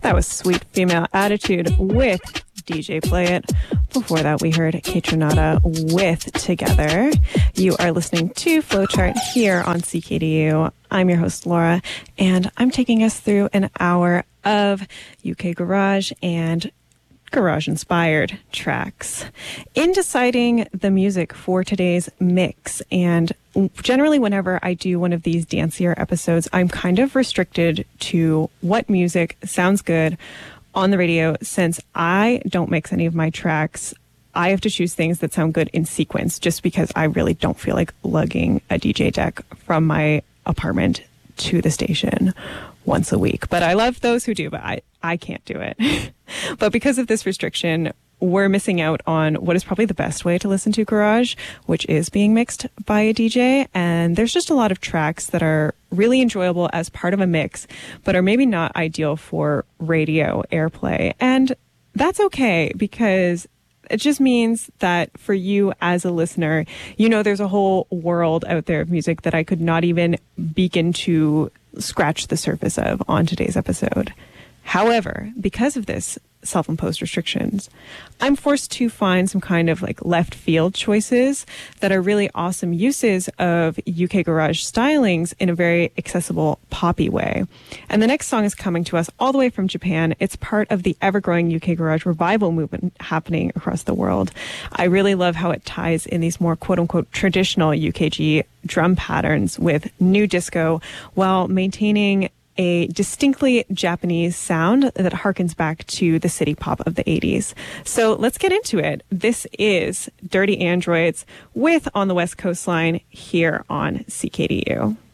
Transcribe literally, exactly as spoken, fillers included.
That was Sweet Female Attitude with D J Play It. Before that, we heard Kaytranada with Together. You are listening to Flowchart here on C K D U. I'm your host, Laura, and I'm taking us through an hour of U K Garage and Garage-inspired tracks. In deciding the music for today's mix, and generally whenever I do one of these dancier episodes, I'm kind of restricted to what music sounds good on the radio. Since I don't mix any of my tracks, I have to choose things that sound good in sequence, just because I really don't feel like lugging a D J deck from my apartment to the station once a week. But I love those who do, but I, I can't do it. But because of this restriction, we're missing out on what is probably the best way to listen to Garage, which is being mixed by a D J. And there's just a lot of tracks that are really enjoyable as part of a mix, but are maybe not ideal for radio airplay. And that's okay, because it just means that for you as a listener, you know, there's a whole world out there of music that I could not even begin to scratch the surface of on today's episode. However, because of this self-imposed restrictions, I'm forced to find some kind of like left field choices that are really awesome uses of U K Garage stylings in a very accessible poppy way. And the next song is coming to us all the way from Japan. It's part of the ever-growing U K Garage revival movement happening across the world. I really love how it ties in these more quote-unquote traditional U K G drum patterns with new disco while maintaining a distinctly Japanese sound that harkens back to the city pop of the eighties. So let's get into it. This is Dirty Androids with On the West Coastline here on C K D U.